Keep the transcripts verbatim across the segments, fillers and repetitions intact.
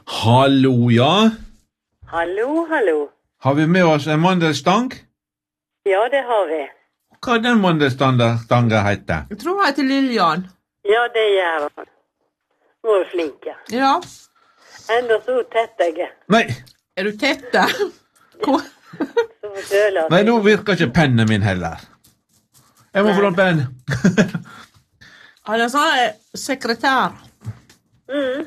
Hallo, ja. Hallo, hallo. Har vi med oss en mandelstang? Ja, det har vi. Hva er den mandelstanga heter? Jeg tror han heter Liljan. Ja, det gjør han. Vår flinke. Ja. Enda så tett jeg er. Nei, Er du tett der? Hvor? Så føler jeg. nei, nå virker ikke pennen min heller. Jeg må få låne penn. Han er sånn eh, sekretær. Mm,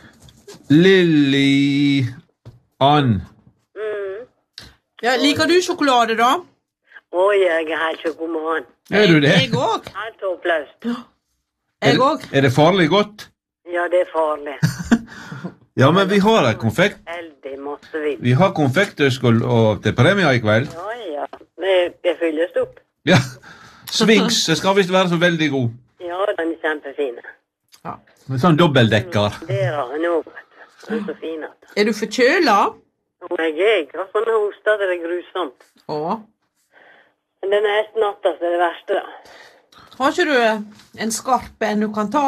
Lilly Ann. mm. Ja, liker du sjokolade, da? Oi, jeg er helt sjokoman. Er du det? Jeg òg. Helt håpløst. Jeg òg. Er det farlig godt? Ja, det er farlig. Ja, men vi har en konfekt. Heldig måtte vi. Vi har konfektøskål og til premie i kveld. Ja, ja. Det, det fylles opp. Ja. Sphinx skal visst være så veldig god. Ja, den er kjempefine. Med sånn dobbeltdekker. Det er han også, vet du. Den er så fin at. Er du forkjøla? Og jeg er ikke har sånn hosta, det er grusomt. Å. Men den er helt natta, så er det verste da. Har ikke du en skarp en du kan ta?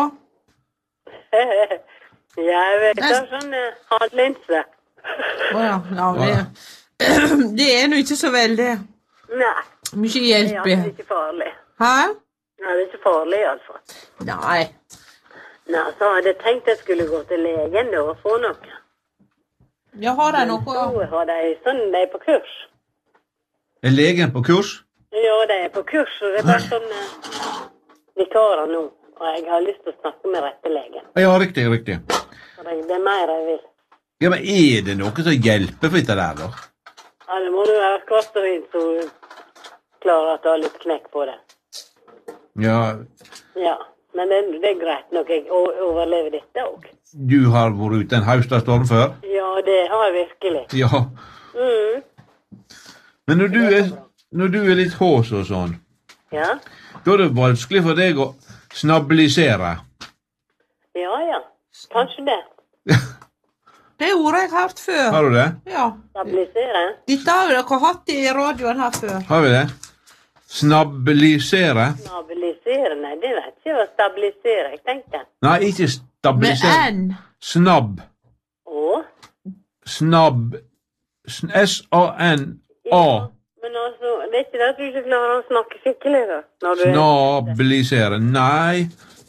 Jeg vet, det er sånn eh, halvlinse. Å ja. Ja, det, det er nå ikke så veldig Nei, mye det hjelp i. er ikke farlig. Hæ? Nei, det er ikke farlig i alle fall. Nei. Nei, så hadde jeg tenkt jeg skulle gå til legen da og få noe. Jeg har jeg Så noe har de sånn, de er på kurs. Er legen på kurs? Ja, de er på kurs, og det er bare sånn eh, vikarer nå. Og jeg har lyst til å snakke med rette legen. Ja, riktig, riktig. For det, det er mer jeg vil. Ja, men er det noe som hjelper for dette der, da? Ja, det må du være kvart og inn, så klarer at du har litt knekk på det. Ja, Ja, men det, det er greit nok. Jeg o- overlever dette også. du har vært ute en haustastorm før? Ja, det har jeg virkelig. Ja. Mm. Men når du er, når du er litt hås og sånn, Ja, da er det vanskelig for deg å snabilisere. ja, ja. Kanskje det. Det ordet jeg har hørt før. Har du det? Ja. Stabilisere. Dette har dere hatt i radioen her før. Har vi det? Snabilisere? Stabilisere, nei, det vet ikke hva stabilisere, jeg tenkte. Nei, ikke Med stabilisere. N. Snabb. Å? Snabb. Sn- S-A-N-A. Men altså, det er ikke det at du ikke klarer å snakke skikkelig da. Når du... Snabilisere. Nei,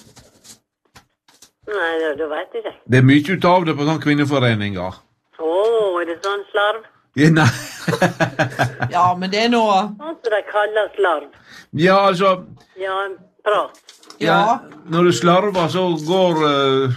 Nei, da, da vet jeg ikke. det er mye ut av det på sånne kvinneforeninger. Å, er det sånn slarv? Ja, nei. Ja, men det er noe Sånn som de kaller slarv. Ja, altså, Ja, prat. Ja. når du slarver, så går eh,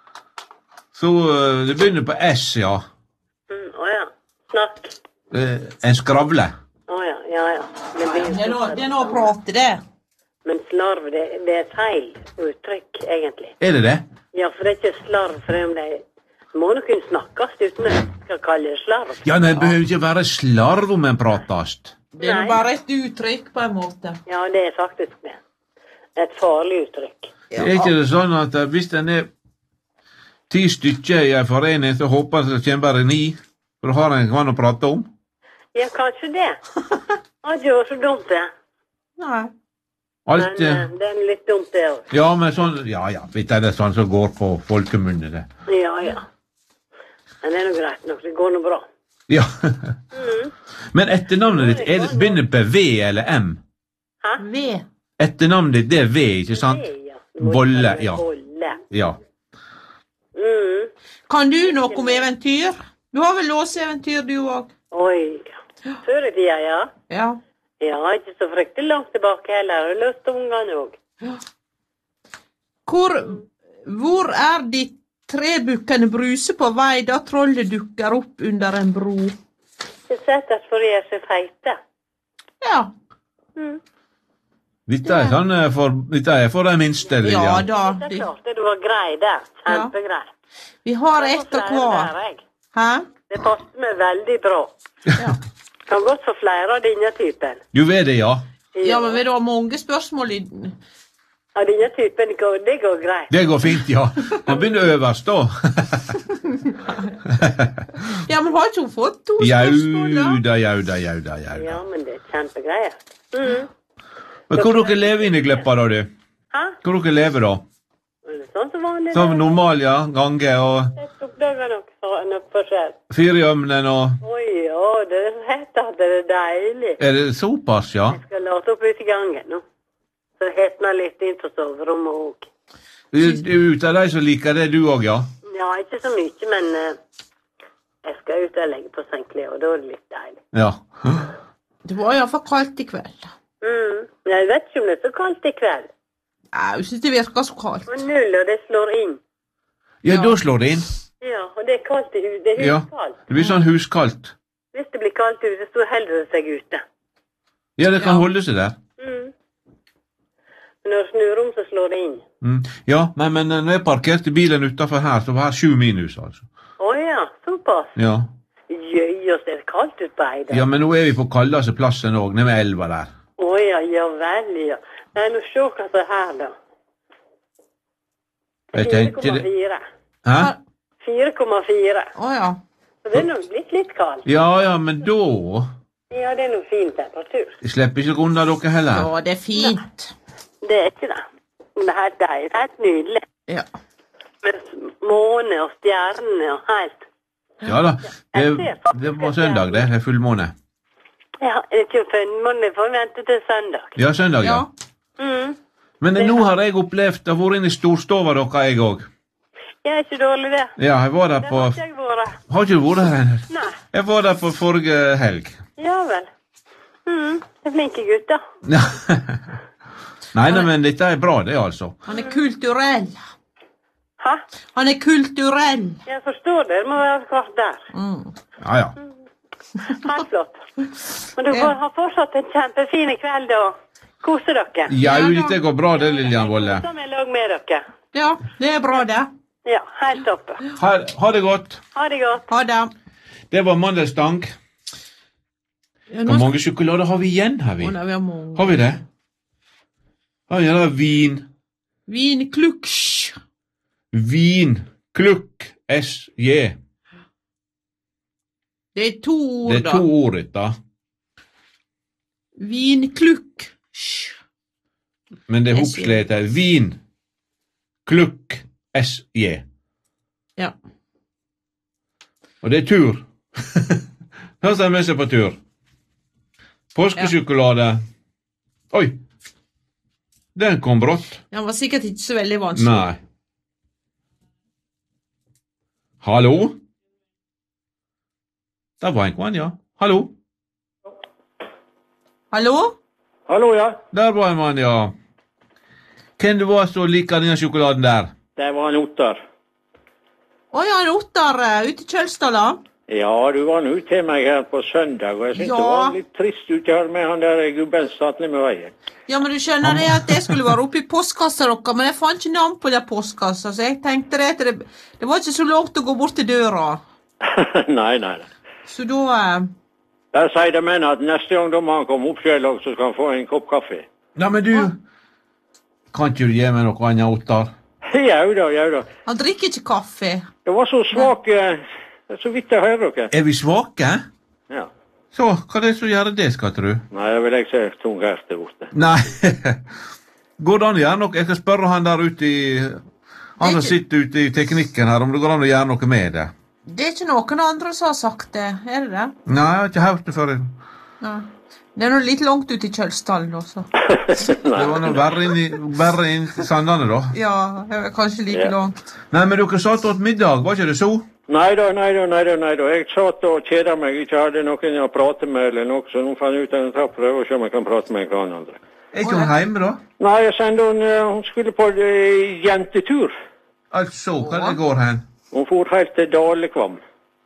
Så eh, det begynner på S, ja. Mm, å ja. Snakk. Eh, en skravle. Å ja, ja, ja. Det blir Det er noe, det er noe å prate, det. Men slarv, det, det er feil uttrykk, egentlig. Er det det? Ja, for det er ikke slarv, for om de må nok kunne snakkes uten at de skal kalle det slarv. Ja, nei, det behøver ikke være slarv om en pratast. Det er Nei. nå bare et uttrykk, på en måte. Ja, det er faktisk det. Et farlig uttrykk. Ja. Er ikke det sånn at eh, hvis en er ti stykker i en forening, så håper jeg det kommer bare ni, for da har en hva å prate om? Ja, kanskje det. Ja, det var så dumt det. Nei. Men Alt eh, eh, det er litt dumt det også. Ja, men sånn, ja, ja, vet du, det er sånn som går på folkemunne, det. Ja, ja. Men det er noe greit nok, det går noe bra. Ja. Mm. Men etternavnet ditt, er det begynner på V eller M? Hæ? V. Etternavnet ditt, det er V, ikke sant? Det, ja. Du må Bolle, kalle det ja. Bolle. Ja. Mm. Kan du noe om eventyr? Du har vel låseeventyr, du òg? Oi. Før i tida, ja. Ja. Ja, ikke så fryktelig langt tilbake heller. Jeg har løst ungene også. Hvor, hvor er de tre bukkene Bruse på vei da trollet dukker opp under en bro? Det settes for de er så feite. Ja. Mm. Dette er sånn eh, for, dette er for de minste, Ja Lilja. da. Det er De, klart det du var grei der. Kjempegrei. vi har Jeg ett og får flere hver. der, jeg. Hæ? Det passer meg veldig bra. Ja. Kan godt få flere av denne typen. Du vet det, ja. Ja, men vil du ha mange spørsmål i Av denne typen, går, det går greit. Det går fint, ja. Man begynner øverst, da. Ja, men har ikke hun fått to Jau spørsmål, da? da, jau da, jau da, jau da. Ja, men det er kjempegreier. Mm. Men hvor dere lever inni Kleppa, da, du? Hæ? Hvor dere lever, da? Er det sånn som vanlig? Som normal, ja. Gange og Jeg tok døra nok. har noe forskjell. Fyrjømnen og... Oi, ja, det heter at det er deilig. Er det såpass, ja? Jeg skal lade opp ut i gangen nå. Så det hetner litt inn på soverommet også. Du du er ut av deg som liker det du også, ja? Ja, ikke så mye, men uh, jeg skal ut og legge på sengeklær, og da er det litt deilig. Ja. Det var i hvert fall kaldt i kveld. Mm. Jeg vet ikke om det er så kaldt i kveld. Ja, jeg synes det virker så kaldt. Og null, og det slår inn. Ja, da slår det inn. Ja, og det er kaldt i huset. Det er Ja, huskaldt. det blir sånn huskaldt. Hvis det blir kaldt ute, så holder det seg ute. Ja, det kan Ja. holde seg der. Mm. Men når det snur om, så slår det inn. Mm. Ja, nei, men når jeg parkerte bilen utenfor her, så var her sju minus, altså. Åja, såpass. Ja. Jøy, så er det kaldt ut på Eide. Ja, men nå er vi på kaldeste plassen også, nede med elva der. Åja, ja vel, ja. Nei, nå se hva som er her, da. Jeg tenkte det... fire komma fire. Hæ? fire komma fire. Åja. Så det er nok blitt litt kaldt. Ja, ja, men da... Ja, det er noe fin temperatur. Jeg slipper ikke unna dere heller. Ja, det er fint. Det er ikke det. Men det er deilig. Det er helt nydelig. Ja. Med måne og stjerne og helt. Ja da, det, det var søndag det, det er fullmåne. Ja, det er ikke fullmåne, får vente til søndag. Ja, søndag, ja. Ja. Mm. Men nå har jeg opplevd å være inne i storstova dere, jeg også. Jeg er ikke dårlig det. Ja, jeg var der Det på... har ikke jeg vært. Har ikke du vært der ennå? Nei. Jeg var der på forrige helg. Ja vel. Mm. Det er flinke gutter. Ja. Nei, nei, men dette er bra det, altså. Han er kulturell. Hæ? Han er kulturell. Jeg forstår det. Det må være kvart der. Mm. Ja, ja. Helt flott. Men du får ha fortsatt en kjempefin kveld og kose dere. Ja, jo, dette går bra det, Lilian Volle. Som er lag med dere. Ja, det er bra det. Ja, helt topp. Ha, ha det godt. Ha det godt. Ha det. Det var mandelstang. Ja, Hvor mange sjokolader har vi igjen, har vi? Å, nei, vi har mange. Har vi det? Har vi det vin? Vinkluksj. Vin. Klukk. S J. Det er to ord, Det er to ord, dette. Vinkluksj. Men det er S J. hopslet er vin. Klukk. S J. Ja. Og det er tur. Her står jeg med seg på tur. Påskesjokolade. Oi! Den kom brått. Den var sikkert ikke så veldig vanskelig. Nei. Hallo? Der var en kvann, ja. Hallo? Hallo? Hallo, ja. Der var en mann, ja. Hvem det var som liker denne sjokoladen der? Det var en Ottar. Å ja, en Ottar uh, ute i Kjølstad. Ja, du var nå til meg her på søndag, og jeg synes Ja. det var litt trist ute her med han der gubben satt ned med veien. Ja, men du skjønner det at jeg skulle være oppe i postkassa deres, men jeg fant ikke navn på den postkassa, så jeg tenkte det at det, det var ikke så langt å gå bort til døra. nei, nei, nei. Så da... Uh, Der sier de menn at neste gang da må han komme opp selv også, så skal han få en kopp kaffe. Nei, men du... Kan ikke du gi meg noe annet, Ottar? Ja da, ja da. han drikker ikke kaffe. Det var så svak, eh, så vidt jeg hører dere. Er vi svake? Ja. Så, hva er det som gjør det, skal tro? Nei, jeg vil ikke se tung her til borte. Nei. Går det an å gjøre noe? Jeg skal spørre han der ute i... Han som sitter ute i teknikken her, om det går an å gjøre noe med det. Det er ikke noen andre som har sagt det, er det det? Nei, jeg har ikke hørt det før. Ja. Det er noe litt langt ut i Kjølstallen også. Det var noe verre inn i, verre inn i Sandane, da. Ja, det er kanskje like Ja. langt. Nei, men dere satt åt middag, var ikke det så? Nei da, nei da, nei da, nei da. Jeg satt og kjeda meg, ikke hadde noen å prate med eller noe, så nå fant jeg ut at jeg tar prøve og se om jeg kan prate med en annen andre. Er ikke hun hjemme, da? Nei, jeg sendte hun, eh, hun skulle på eh, jentetur. Altså, hva det går hen? Hun for helt til Dalekvam.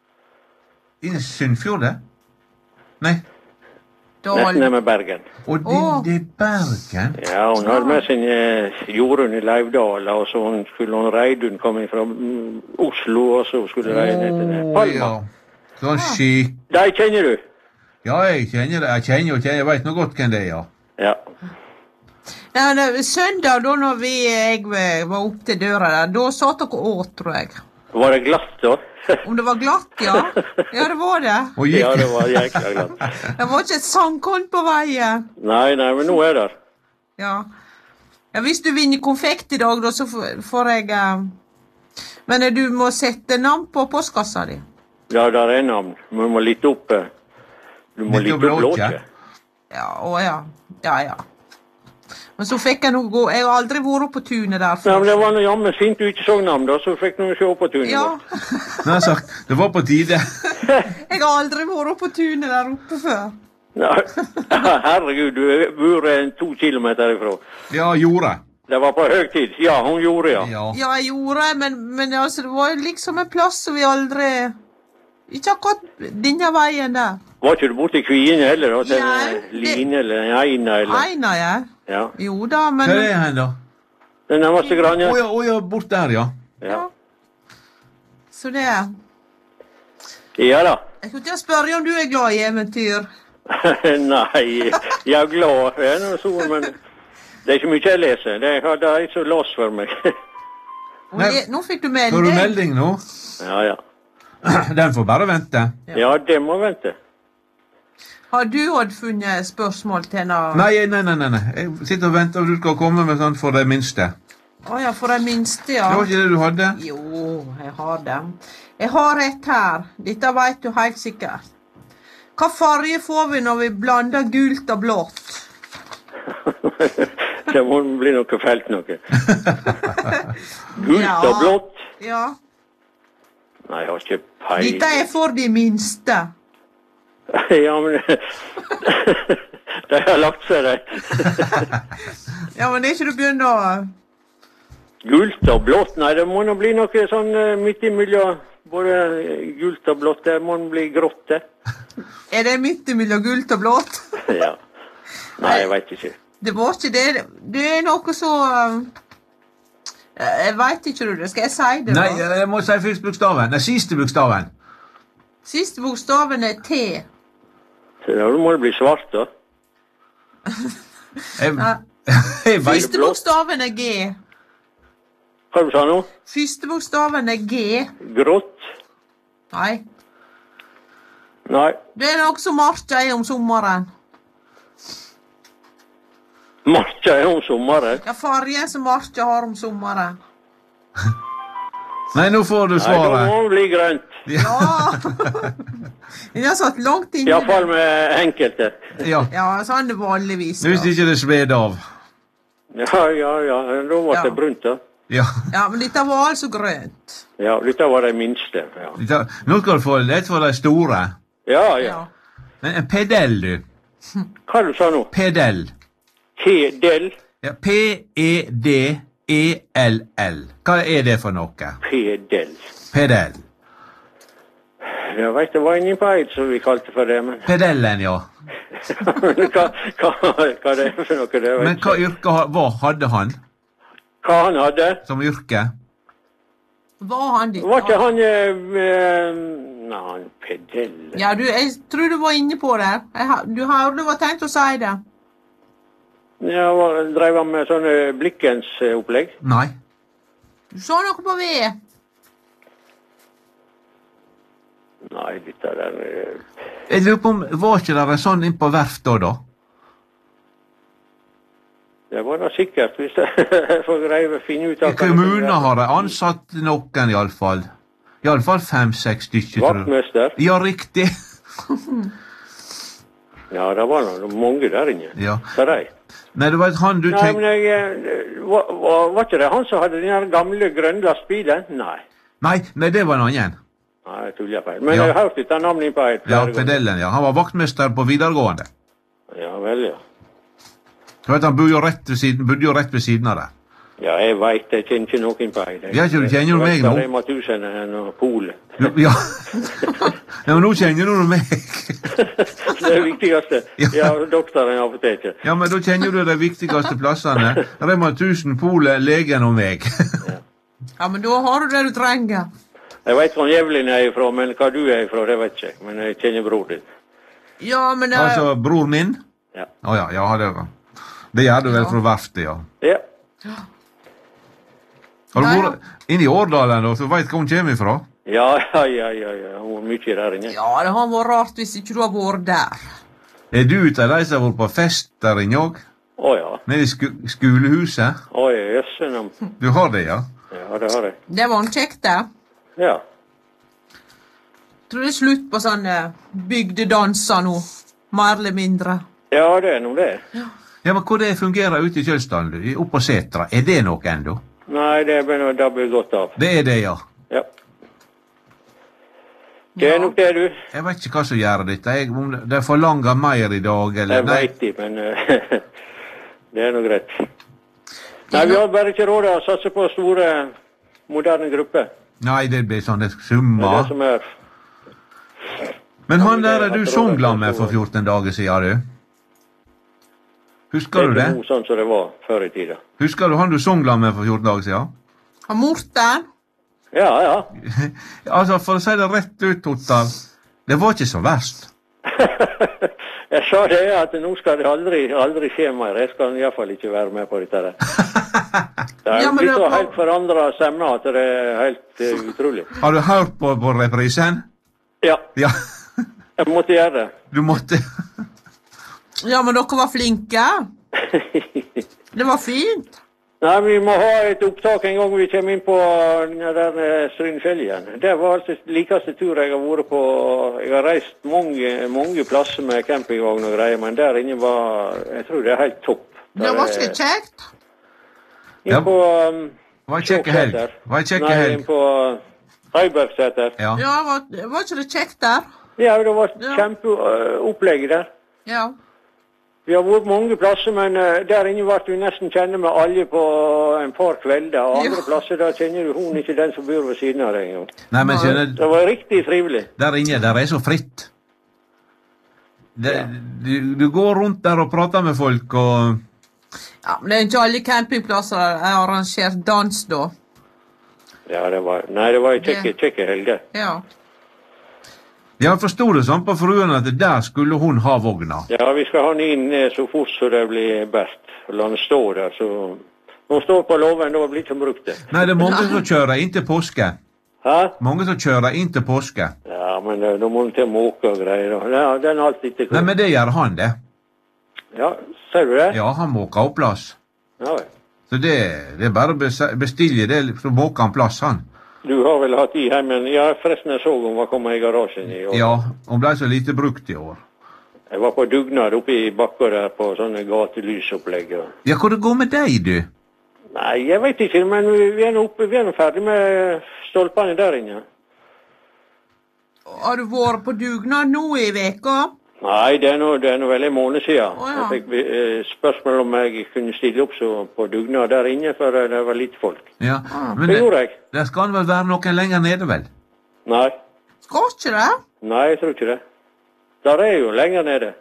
I Sunnfjordet? Nei. Nesten ned med Bergen. Og det, Åh. det er Bergen? Ja, hun hadde med sin eh, Jorunn i Leivdal, og så hun skulle hun Reidun komme fra mm, Oslo, og så skulle reide ned til Åh, Palma. ja. Sånn skikk. De kjenner du? Ja, jeg kjenner det. Jeg kjenner og kjenner. Jeg vet noe godt hvem det er, ja. Ja. Ja, det, søndag da når vi, jeg var opp til døra der, da satt dere åt, tror jeg. Var det glatt da? Om det var glatt, ja. Ja, det var det. Og gikk... Ja, det var jækla glatt. Det var ikke et sandkorn på veien. Nei, nei, men nå er det. Ja. Ja, hvis du vinner konfekt i dag, da, så får får jeg eh, Men eh, du må sette navn på postkassa di. Ja, der er navn. Men du må litt opp... eh, Du må Litt litt opp opp låtje. låtje. Ja, å ja. Ja, ja. Men så fikk jeg noe gå. Jeg har aldri vært på tunet der Ja, før. men det var noe jammen fint du ikke så navn da, så fikk noen se på tunet. Ja, Nei, så, det var på tide. jeg har aldri vært på tunet der oppe før. Ja, herregud, du bor eh, to kilometer ifra. Ja, gjorde. Det var på høy tid. Ja, hun gjorde, ja. Ja. Ja, jeg gjorde, men, men altså, det var jo liksom en plass som vi aldri... Ikke akkurat denne veien der. Var ikke du borte i Kviene heller, da? Til Nei, en det- Line eller en Eina eller... Eina, ja. Ja. Jo da, men... Hva er det hen da? Den nærmeste granje. Åja, åja, bort der, ja. Ja. Så det... Ja da. Jeg kunne ikke spørre om du er glad i eventyr. Nei, jeg er glad. Jeg er noe så, men det er ikke mye jeg leser. Det er, det er ikke så låst for meg. Og Nei. det, nå fikk du Får du melding. melding nå? Ja, ja. Den får bare vente. Ja, det må vente. Har du Odd funnet spørsmål til henne? Nei, nei, nei, nei, nei. Jeg sitter og venter, og du skal komme med sånn for det minste. Åja, for det minste, ja. Det var ikke det du hadde? Jo, jeg har det. Jeg har et her. Dette vet du helt sikkert. Hva farge får vi når vi blander gult og blått? Det må bli noe felt noe. Gult Ja. og blått. Ja. Nei, jeg har ikke peil. Dette er for de minste. Ja, men de har lagt seg, de. Ja, men det er ikke du begynner å... Gult og blått. Nei, det må nå bli noe sånn eh, midt imellom. Både gult og blått. Det må bli grått, det. Er det midt imellom gult og blått? Ja. Nei, jeg vet ikke. Det var ikke det. Det er noe så... um, Jeg vet ikke du det. Skal jeg si det Nei, da? jeg må si første bokstaven. Nei, siste bokstaven. Siste bokstaven er T. Så da må det bli svart, da. Jeg, Ja. jeg vet. Første bokstaven er G. Hva du sa nå? Første bokstaven er G. Grått? Nei. Nei. Det er noe som marka er om sommeren. Marka er om sommeren. Ja, fargen som marka har om sommeren. Nei, nå får du Nei, da svaret. må det bli grønt. Ja. Den har satt langt inn i Iallfall med enkelte. Ja. Ja, sånn er det vanligvis. Hvis Da. ikke det sved av. Ja, ja, ja. Da ble Ja. det brunt, da. Ja. Ja, men dette var altså grønt. Ja, dette var de minste. Ja, Dette- Nå skal du få et for de store. ja. ja. Ja. Men en pedell, du. Hva du sa nå? Pedell. Pedel? Ja, P E D E L L. Hva er det for noe? Pedel. Pedell. Jeg vet det var ingen på Eid som vi kalte for det, men Pedellen, ja. Men hva, hva, hva det er for noe, det vet Men hva yrke ha- hva hadde han Hva han hadde? som yrke? Var han ditt? Var ikke han eh, eh, Nei, han pedell. Ja, du, jeg tror du var inne på det. Jeg, ha- du har du var tenkt å si det. Ja, hva- drev han med sånne blikkens eh, opplegg? Nei. Du sa noe på ved. Nei, dette der eh, Jeg lurer på om Var ikke der en sånn inn på verft da, da? Det var da sikkert, hvis jeg får greie å finne ut av hva det Kommunen er. har de ansatt noen, iallfall. Iallfall fem-seks stykker, tror jeg. Vaktmester? Ja, riktig. Ja, det var nå mange der inne. Ja. Hva er det? Nei, du vet han du Nei, men tenker jeg, eh, var, var, var ikke det han som hadde den her gamle grønne lastbilen? Nei. Nei, nei, det var en annen. Nei, jeg tuller feil. Men Ja. jeg har hørt dette navnet på et Ja, pedellen, ja. Han var vaktmester på videregående. Ja vel, ja. Du vet, Han bodde jo rett ved siden, bodde jo rett ved siden av det. Ja, jeg veit, jeg kjenner ikke noen på et. Ja, ikke du kjenner jo meg nå. Rema tusen og Polet. Du, ja. ja, men nå kjenner du meg. Det er det viktigste. Ja. Ja, doktoren i apoteket. Ja, men da kjenner du de viktigste plassene. Rema tusen, Polet, legen og meg. Ja, men da har du det du trenger. Jeg veit hvor Jevlin er ifra, men hva du er ifra, det vet ikke jeg. Men jeg kjenner bror din. Ja, men eh, Altså, bror min? Ja. Å ja, ja, det var Det gjør du vel Ja. fra verftet, ja. Ja. Har du Nei, vært inne i Årdalen, da, så veit hva hun kommer ifra? Ja, ja, ja, ja, ja. Hun var mye der inne. ja, det har vært rart hvis ikke du har vært der. Er du ut av de som har vært på fest der inne òg? Å ja. Nede i sku skolehuset? Å ja, jøsse navn. Du har det, ja? Ja, det har jeg. Det var en kjekt, det. Ja. Tror det er slutt på sånne bygdedanser nå. Mer eller mindre. Ja, det er noe det. Ja, men hvor det fungerer ute i Kjølsdalen, oppe på Setra? Er det noe ennå? Nei, det er bare det blir godt av. Det er det, ja. Ja. Det er Ja. nok det, du. Jeg vet ikke hva som gjør dette. Jeg, om det forlanger mer i dag, eller Jeg vet det, men uh, det er nå greit. Nei, vi har bare ikke råd til å satse på store, moderne grupper. Nei, det blir sånne Det er summer. det som er. Men han der er du songla med for fjorten dager siden, du. Husker du Det det? er noe sånn som det var før i tida. Husker du han du songla med for fjorten dager siden? Har Morten? Ja, ja. Altså, for å si det rett ut, Tottar, det var ikke så verst. Jeg sa det at nå skal det aldri, aldri skje mer. Jeg skal i hvert fall ikke være med på dette der. Det er Ja, men blitt det så var- helt forandret stemme at det er helt uh, utrolig. Har du hørt på, på reprisen? Ja, Ja, jeg måtte gjøre det. du måtte. Ja, men dere var flinke. Det var fint. Nei, vi må ha et opptak en gang vi kommer inn på den der eh, Strynefjell igjen. Det var altså likeste tur jeg har vært på. Jeg har reist mange, mange plasser med campingvogn og greier, men der inne var, jeg tror det er helt topp. Det var ikke kjekt. Inn Ja. på um, Var ei kjekke helg. Var ei kjekke Nei, helg. inn på Heibergseter. Ja. Ja, var, var ikke det kjekt der? Ja, det var Ja. kjempeopplegg der. Ja. Vi har vært mange plasser, men uh, der inne ble du nesten kjenne med alle på en par kvelder. Og andre Ja. plasser der kjenner du hun ikke den som bor ved siden av deg engang. Nei, men skjønner, Det var riktig trivelig. der inne, der er så fritt. Det, du, du går rundt der og prater med folk, og Ja, men det er ikke alle campingplasser er arrangert dans, da. Ja, det var, nei, det var en kjekke, Det- kjekke helg, det. Ja. jeg forsto det sånn på fruen at der skulle hun ha vogna. Ja, vi skal ha den inn eh, så fort så det blir best. La den stå der, så... Når den står på låven, da blir det ikke brukt det. Nei, det er mange som kjører inn til påske. Hæ? Mange som kjører inn til påske. Ja, men eh, da må den til å måke og greier. da. Ja, den er alltid til Nei, men det gjør han, det. Ja, ser du det? Ja, han måker opp plass. Ja, vel. Så det, det er bare å bes- bestille det, så måker han plass, han. Du har vel hatt i hjemmen? Ja, forresten, jeg så hun var kommet i garasjen i år. Ja, han ble så lite brukt i år. Jeg var på dugnad oppe i bakker der på sånne gatelysopplegg. og- Ja, hvor det går med deg, du? Nei, jeg vet ikke, men vi vi er nå oppe, vi er nå ferdig med stolpene der inne. Har du vært på dugnad nå i veka? Nei, det er nå, det er nå vel en måned siden. Å, ja. Jeg fikk eh, spørsmål om jeg kunne stille opp så på dugnad der inne, for eh, det var litt folk. Ja, men Det det, gjorde jeg. det skal vel være noen lenger nede, vel? Nei, Skal ikke det? nei, jeg tror ikke det. Der er jo lenger nede.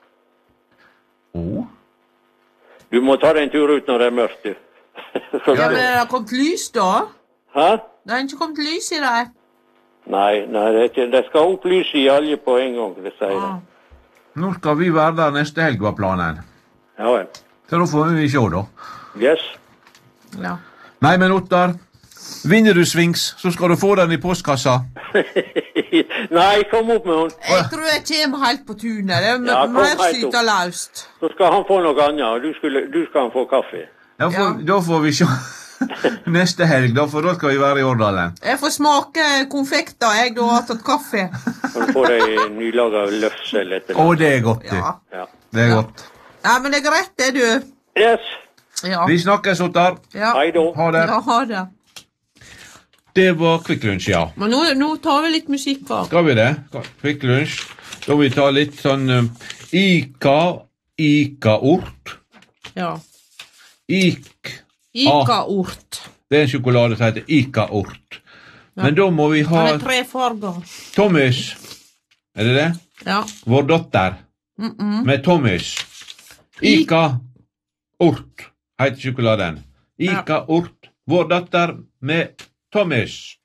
Å? Du må ta deg en tur ut når det er mørkt, du. Så Ja, men det- det har kommet lys, da? Hæ? Det har ikke kommet lys i det. Nei, nei, det, er ikke, det skal opp lys i alle på en gang, det sier Ah. det. Nå skal vi være der neste helg, var planen. Ja vel. Så da får vi se, da. Yes. Ja. Nei, men Ottar, vinner du svings, så skal du få den i postkassa. Nei, kom opp med henne. Jeg tror jeg kommer helt på tunet. Det er Ja, kom mer helt opp. syta løst. Så skal han få noe annet, og du, skulle, du skal han få kaffe. Da får, Ja. da får vi se neste helg, da, for da skal vi være i Årdalen. Jeg får smake konfekter, jeg, da, har tatt kaffe. Han får deg nylaga løfsel etter Å, det er godt, du. Ja. Ja. Det er godt. Ja, men det er greit, det, du. Yes. Ja. Vi snakkes, Ottar. Ja. Hei da. Ha det. Ja, ha det. Det var Kvikk Lunsj, ja. Men nå, nå tar vi litt musikk av. Skal vi det? Kvikk Lunsj. Da vil vi ta litt sånn um, Ika, Ika-ort. Ja. Ik. Ika-ort. Det er en sjokolade som heter Ika-ort. Men da må vi ha Den er tre farger. Thomas. Er det det? Ja. Vår datter. Mm -mm. Med Thomas. Ika-ort heter sjokoladen. Ika-ort. Vår datter med Thomas.